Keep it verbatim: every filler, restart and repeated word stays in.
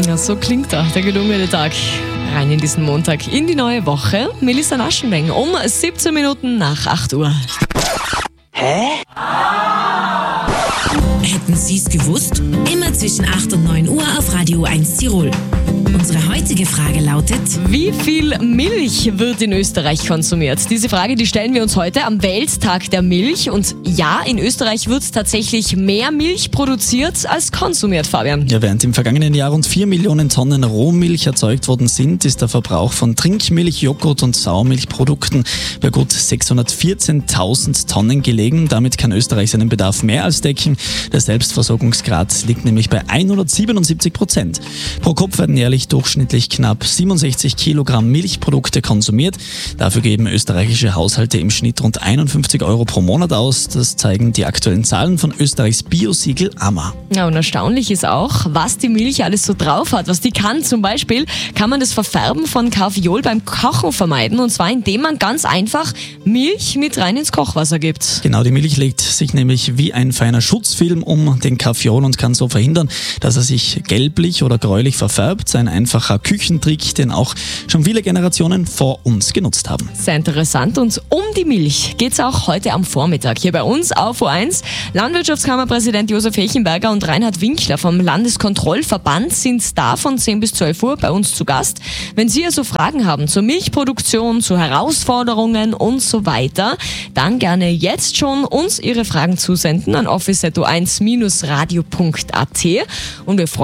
Ja, so klingt auch der gelungene Tag. Rein in diesen Montag, in die neue Woche. Melissa Naschenweng um siebzehn Minuten nach acht Uhr. Hä? Hätten Sie es gewusst? Immer zwischen acht und neun Uhr auf Radio eins Tirol. Unsere heutige Frage lautet: Wie viel Milch wird in Österreich konsumiert? Diese Frage, die stellen wir uns heute am Welttag der Milch. Und ja, in Österreich wird tatsächlich mehr Milch produziert als konsumiert, Fabian. Ja, während im vergangenen Jahr rund vier Millionen Tonnen Rohmilch erzeugt worden sind, ist der Verbrauch von Trinkmilch, Joghurt und Sauermilchprodukten bei gut sechshundertvierzehntausend Tonnen gelegen. Damit kann Österreich seinen Bedarf mehr als decken. Der Selbstversorgungsgrad liegt nämlich bei hundertsiebenundsiebzig Prozent. Pro Kopf werden jährlich durchschnittlich knapp siebenundsechzig Kilogramm Milchprodukte konsumiert. Dafür geben österreichische Haushalte im Schnitt rund einundfünfzig Euro pro Monat aus. Das zeigen die aktuellen Zahlen von Österreichs Biosiegel A M A. Ja, und erstaunlich ist auch, was die Milch alles so drauf hat, was die kann. Zum Beispiel kann man das Verfärben von Kaffeeol beim Kochen vermeiden, und zwar indem man ganz einfach Milch mit rein ins Kochwasser gibt. Genau, die Milch legt sich nämlich wie ein feiner Schutzfilm um den Kaffeeol und kann so verhindern, dass er sich gelblich oder gräulich verfärbt. Ein einfacher Küchentrick, den auch schon viele Generationen vor uns genutzt haben. Sehr interessant. Und um die Milch geht es auch heute am Vormittag hier bei uns auf O eins. Landwirtschaftskammerpräsident Josef Hechenberger und Reinhard Winkler vom Landeskontrollverband sind da von zehn bis zwölf Uhr bei uns zu Gast. Wenn Sie also Fragen haben zur Milchproduktion, zu Herausforderungen und so weiter, dann gerne jetzt schon uns Ihre Fragen zusenden an office at o eins radio punkt a t. Und wir freuen